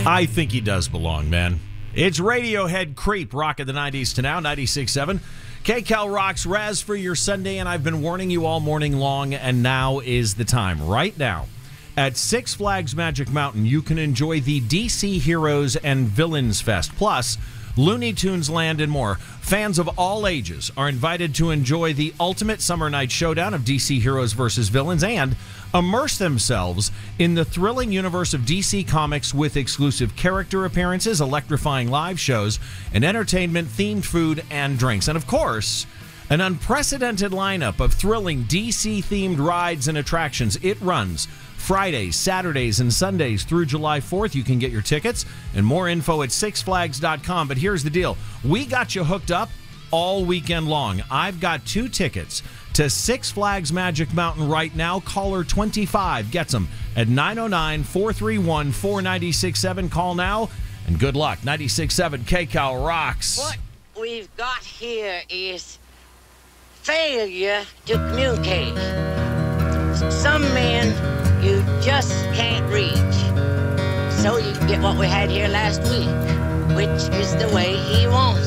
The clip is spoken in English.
I think he does belong, man. It's Radiohead Creep, rock of the 90s to now, 96.7. KCal rocks Raz for your Sunday, and I've been warning you all morning long, and now is the time. Right now, at Six Flags Magic Mountain, you can enjoy the DC Heroes and Villains Fest, plus Looney Tunes Land and more. Fans of all ages are invited to enjoy the ultimate summer night showdown of DC Heroes versus Villains and immerse themselves in the thrilling universe of DC Comics with exclusive character appearances, electrifying live shows, and entertainment-themed food and drinks. And of course, an unprecedented lineup of thrilling DC-themed rides and attractions. It runs Fridays, Saturdays, and Sundays through July 4th. You can get your tickets and more info at sixflags.com. But here's the deal. We got you hooked up all weekend long. I've got 2 tickets to Six Flags Magic Mountain right now. Caller 25 gets them at 909-431-4967. Call now, and good luck. 96.7 KCal rocks. What we've got here is failure to communicate. Some men you just can't reach. So you get what we had here last week, which is the way he wants